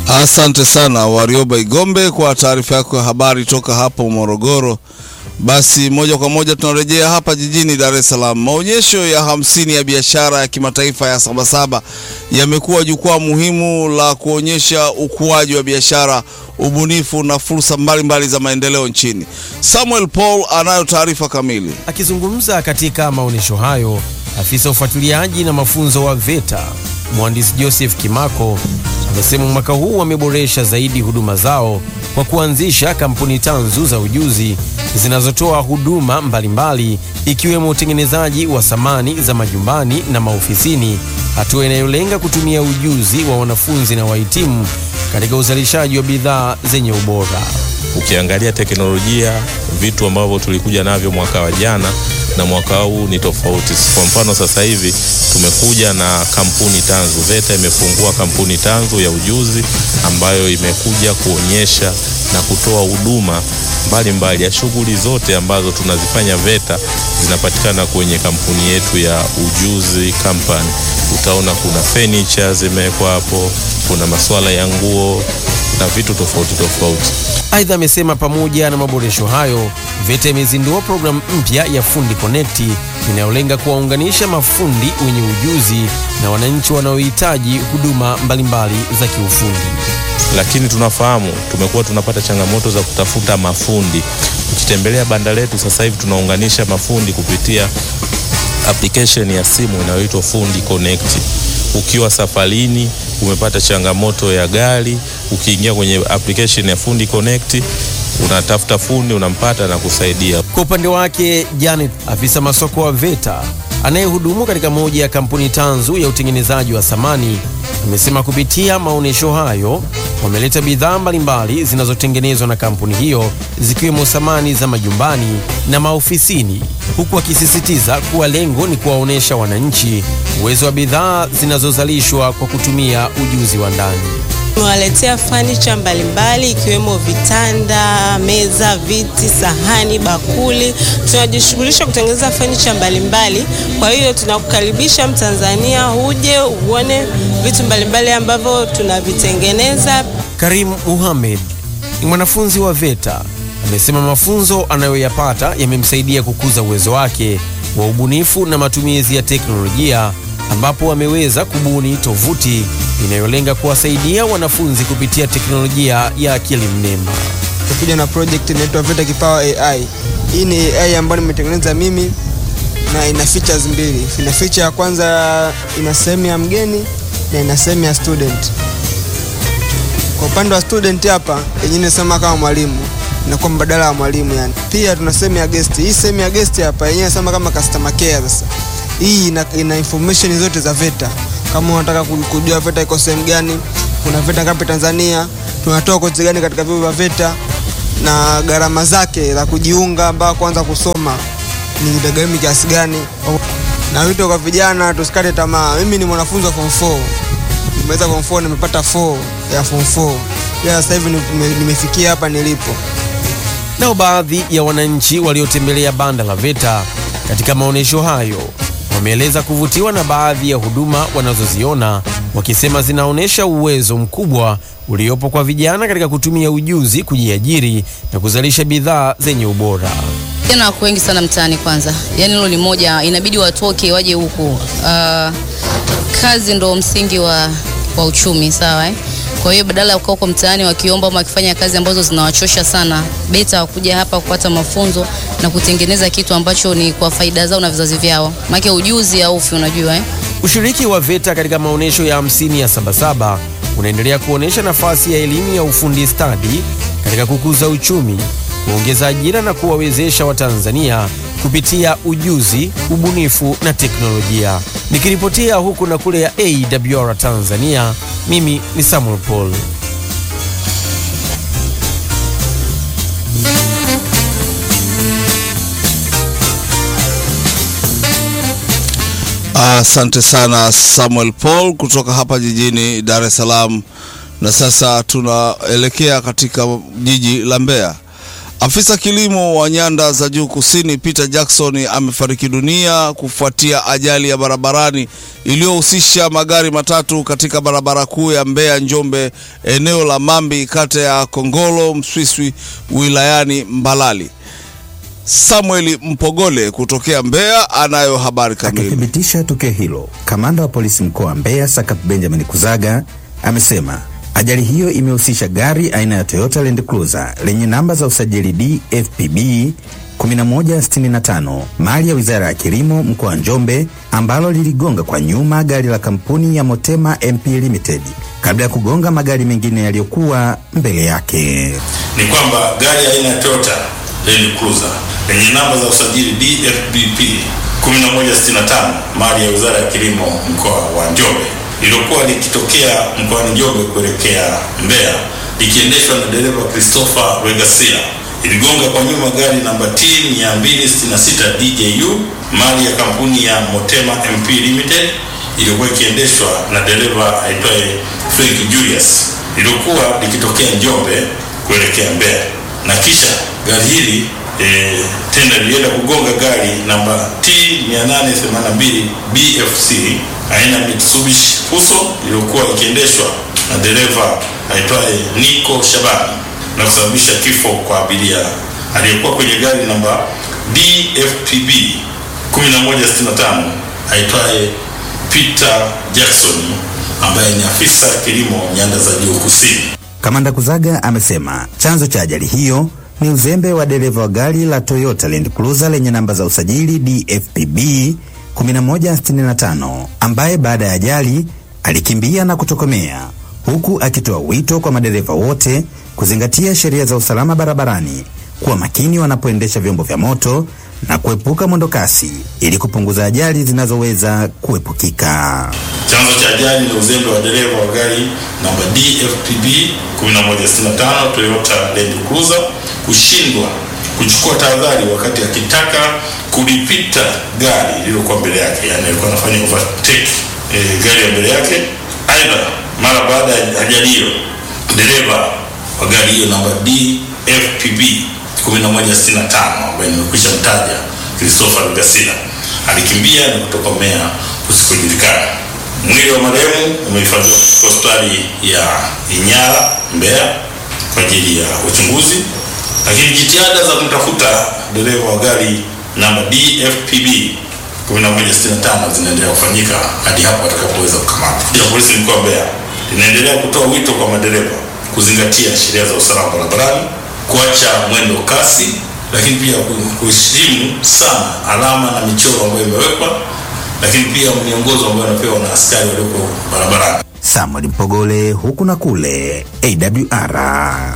Asante sana Warioba Igombe kwa taarifa yako ya habari toka hapo Morogoro. Basi moja kwa moja tunarejea hapa jijini Dar es Salaam. Maonyesho ya 50 ya biashara ya kimataifa ya Sabasaba yamekuwa jukwaa muhimu la kuonyesha ukuaji wa biashara, ubunifu na fursa mbalimbali za maendeleo nchini. Samuel Paul anayo taarifa kamili. Akizungumza katika maonyesho hayo, afisa ufuatiliaji na mafunzo wa VETA, Mhandisi Joseph Kimako, amesema mwaka huu wameboresha zaidi huduma zao kwa kuanzisha kampuni tanzu za ujuzi zinazotoa huduma mbalimbali ikiwemo utengenezaji wa samani za majumbani na maofisini, hatua inayolenga kutumia ujuzi wa wanafunzi na wahitimu katika uzalishaji wa bidhaa zenye ubora. Ukiangalia teknolojia, vitu ambavyo tulikuja navyo mwaka wa jana na mwaka huu ni tofauti. Kwa mfano sasa hivi tumekuja na kampuni tanzu. VETA imefungua kampuni tanzu ya ujuzi ambayo imekuja kuonyesha na kutoa huduma mbalimbali ya shughuli zote ambazo tunazifanya VETA zinapatikana kwenye kampuni yetu ya ujuzi company. Utaona kuna furniture zimewekwa hapo, kuna masuala ya nguo na vitu tofauti tofauti. Aidha, amesema pamoja na maboresho hayo, VETA imezindua programu mpya ya Fundi Connect inayolenga kuwaunganisha mafundi wenye ujuzi na wananchi wanaohitaji huduma mbalimbali za kiufundi. Lakini tunafahamu tumekuwa tunapata changamoto za kutafuta mafundi. Ukitembelea banda letu sasa hivi tunaunganisha mafundi kupitia application ya simu inayoitwa Fundi Connect. Ukiwa safarini, umepata changamoto ya gari, ukiingia kwenye application ya Fundi Connect, unatafuta fundi, unampata na kusaidia. Kwa upande wake, Janet, afisa masoko wa VETA anayehudumu katika moja ya kampuni tanzu ya utengenezaji wa samani, amesema kupitia maonyesho hayo wameleta bidhaa mbalimbali zinazotengenezwa na kampuni hiyo zikiwemo samani za majumbani na maofisini, huku akisisitiza kuwa lengo ni kuwaonesha wananchi uwezo wa bidhaa zinazozalishwa kwa kutumia ujuzi wa ndani. Tumewaletea furniture mbalimbali ikiwemo vitanda, meza, viti, sahani, bakuli. Tunajishughulisha kutengeneza furniture mbalimbali. Kwa hiyo tunakukaribisha Mtanzania uje uone vitu mbalimbali ambavyo tunavitengeneza. Karim Muhammad ni mwanafunzi wa VETA, amesema mafunzo anayoyapata yamemsaidia kukuza uwezo wake wa ubunifu na matumizi ya teknolojia, ambapo ameweza kubuni tovuti inayolenga kuwasaidia wanafunzi kupitia teknolojia ya akili mnemba. Tukuja na project inaitwa VETA Kipawa AI. Hii ni AI ambayo nimetengeneza mimi na ina features mbili. Ina feature ya kwanza, ina sehemu ya mgeni na ina sehemu ya student. Kwa upande wa student hapa, yenyewe nasema kama mwalimu, inakuwa mbadala wa mwalimu yani. Pia tuna sehemu ya guest. Hii sehemu ya guest hapa yenyewe nasema kama customer care sasa. Hii ina information zote za VETA. Kama unataka kujua VETA iko sehemu gani, kuna VETA ngapi Tanzania, tunatoa kozi gani katika vyuo vya VETA na gharama zake za kujiunga mpaka kuanza kusoma ni gharama kiasi gani. Na wito kwa vijana tusikate tamaa. Mimi ni mwanafunzi wa form 4. Nimeweza form 4, nimepata 4 ya form 4. Ya sasa hivi nimefikia hapa nilipo. Nao baadhi ya wananchi waliotembelea banda la VETA katika maonyesho hayo wameeleza kuvutiwa na baadhi ya huduma wanazoziona, wakisema zinaonesha uwezo mkubwa uliopo kwa vijana katika kutumia ujuzi kujiajiri na kuzalisha bidhaa zenye ubora. Vijana wako wengi sana mtaani kwanza. Yaani hilo ni moja, inabidi watoke waje huku. Kazi ndo msingi wa uchumi, sawa eh? Kwa hiyo badala ya kukaa huko mtaani wakiomba au wakifanya kazi ambazo zinawachosha sana, beta wakuja hapa kupata mafunzo na kutengeneza kitu ambacho ni kwa faida zao na vizazi vyao. Maana ujuzi haufi, unajua eh? Ushiriki wa VETA katika maonyesho ya 50 ya Sabasaba unaendelea kuonesha nafasi ya elimu ya ufundi stadi katika kukuza uchumi, kuongeza ajira na kuwawezesha Watanzania kupitia ujuzi, ubunifu na teknolojia. Nikiripotia huku na kule ya AWR Tanzania, mimi ni Samuel Paul. Asante sana Samuel Paul kutoka hapa jijini Dar es Salaam. Na sasa tunaelekea katika jiji la Mbeya Afisa kilimo wa nyanda za juu kusini Peter Jackson amefariki dunia kufuatia ajali ya barabarani iliyohusisha magari matatu katika barabara kuu ya Mbeya Njombe, eneo la Mambi, kata ya Kongolo Mswiswi, wilayani Mbalali. Samuel Mpogole kutokea Mbeya anayo habari kamili. Akithibitisha tukio hilo, kamanda wa polisi mkoa wa Mbeya Sakap Benjamin Kuzaga amesema ajali hiyo imehusisha gari aina ya Toyota Land Cruiser lenye namba za usajili DFPB 1165 mali ya Wizara ya Kilimo mkoa wa Njombe, ambalo liligonga kwa nyuma gari la kampuni ya Motema MP Limited kabla ya kugonga magari mengine yaliyokuwa mbele yake. Ni kwamba gari aina ya Toyota Land Cruiser lenye namba za usajili DFBP 1165 mali ya Wizara ya Kilimo mkoa wa Njombe lilokuwa likitokea mkoani Njombe kuelekea Mbeya likiendeshwa na dereva Christopher Regasila iligonga kwa nyuma gari namba T266 DJU mali ya kampuni ya Motema MP Limited iliyokuwa ikiendeshwa na dereva aitwaye Frank Julius iliyokuwa likitokea Njombe kuelekea Mbeya, na kisha gari hili tena lilienda kugonga gari namba T882 BFC aina Mitsubishi Fuso iliyokuwa ikiendeshwa na dereva aitwaye Niko Shabani na kusababisha kifo kwa abiria aliyekuwa kwenye gari namba DFPB 1165 aitwaye Peter Jackson ambaye ni afisa kilimo nyanda za juu kusini. Kamanda Kuzaga amesema chanzo cha ajali hiyo ni uzembe wa dereva wa gari la Toyota Land Cruiser lenye namba za usajili DFPB 1165 ambaye baada ya ajali alikimbia na kutokomea, huku akitoa wito kwa madereva wote kuzingatia sheria za usalama barabarani, kuwa makini wanapoendesha vyombo vya moto na kuepuka mwendo kasi ili kupunguza ajali zinazoweza kuepukika. Chanzo cha ajali ni uzembe wa dereva wa gari namba DFPB 1165 Toyota Land Cruiser kushindwa kuchukua tahadhari wakati akitaka kulipita gari lililokuwa mbele yake, yani alikuwa anafanya overtake gari ya mbele yake. Aidha, mara baada ya ajali hiyo, dereva wa gari hiyo namba DFPB 1165 ambaye nimekwisha mtaja Christopher Gasila alikimbia na kutokomea kusikojulikana. Mwili wa marehemu umehifadhiwa katika hospitali ya Inyala Mbeya kwa ajili ya uchunguzi, lakini jitihada za kumtafuta dereva wa gari namba DFPB 1165 zinaendelea kufanyika hadi hapo atakapoweza kukamatwa. Polisi mkoa wa Mbeya linaendelea kutoa wito kwa madereva kuzingatia sheria za usalama barabarani, kuacha mwendo kasi, lakini pia kuheshimu sana alama na michoro ambayo imewekwa, lakini pia miongozo ambayo anapewa na askari walioko barabarani. Samuel Mpogole huku na kule, AWR.